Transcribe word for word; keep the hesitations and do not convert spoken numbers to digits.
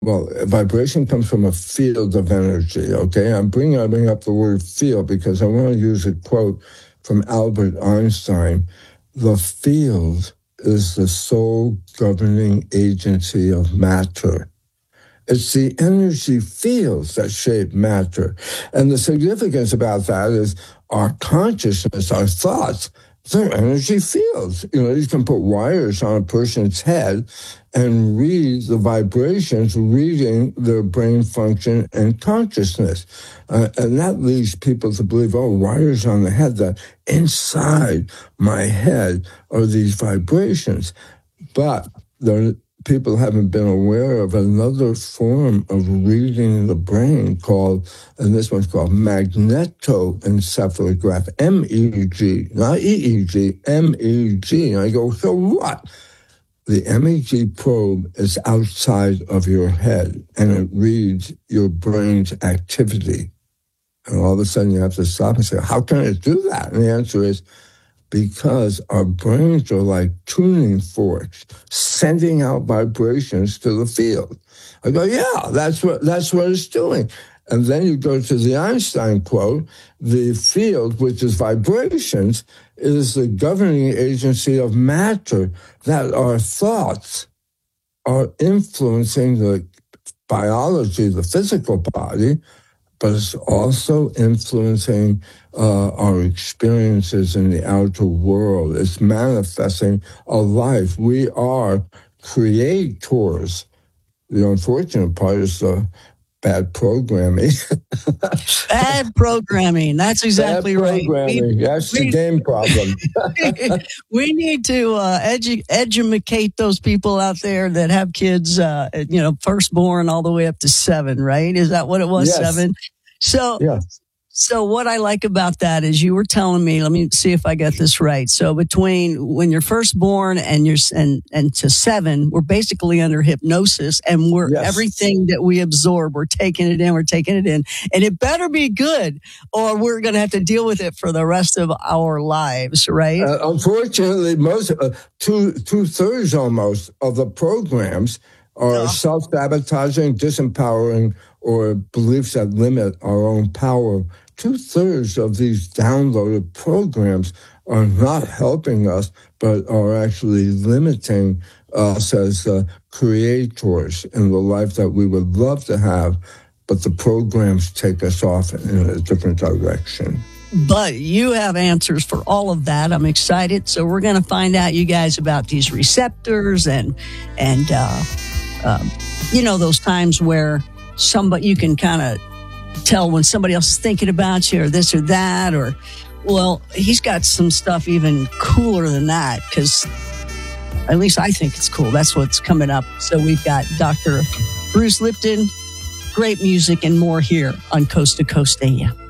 Well, vibration comes from a field of energy, okay? I'm bringing, I bring up the word field because I want to use a quote from Albert Einstein. The field is the sole governing agency of matter. It's the energy fields that shape matter. And the significance about that is our consciousness, our thoughts, they're energy fields. You know, you can put wires on a person's head and read the vibrations, reading their brain function and consciousness. Uh, and that leads people to believe, oh, wires on the head, that inside my head are these vibrations. But there people haven't been aware of another form of reading the brain called, and this one's called magnetoencephalograph, M E G, not E E G, M E G. And I go, so what? The M E G probe is outside of your head, and it reads your brain's activity. And all of a sudden you have to stop and say, how can it do that? And the answer is, because our brains are like tuning forks, sending out vibrations to the field. I go, yeah, that's what that's what it's doing. And then you go to the Einstein quote, the field, which is vibrations, is the governing agency of matter, that our thoughts are influencing the biology, the physical body, but it's also influencing uh, our experiences in the outer world. It's manifesting a life. We are creators. The unfortunate part is the bad programming. Bad programming. That's exactly bad right. Programming. We, That's we, the game problem. We need to uh, edu- educate those people out there that have kids, uh, you know, firstborn all the way up to seven, right? Is that what it was? Yes. Seven? So, yes. So what I like about that is you were telling me, let me see if I get this right. So between when you're first born and you're and and to seven, we're basically under hypnosis, and we're yes. everything that we absorb, we're taking it in, we're taking it in, and it better be good, or we're going to have to deal with it for the rest of our lives, right? Uh, unfortunately, most uh, two two thirds almost of the programs are oh. self-sabotaging, disempowering, or beliefs that limit our own power. Two-thirds of these downloaded programs are not helping us, but are actually limiting us as uh, creators in the life that we would love to have, but the programs take us off in a different direction. But you have answers for all of that. I'm excited. So we're going to find out, you guys, about these receptors and, and uh, um, you know, those times where somebody, you can kind of tell when somebody else is thinking about you or this or that, or, well, he's got some stuff even cooler than that, because at least I think it's cool. That's what's coming up. So we've got Doctor Bruce Lipton, great music and more here on Coast to Coast A M.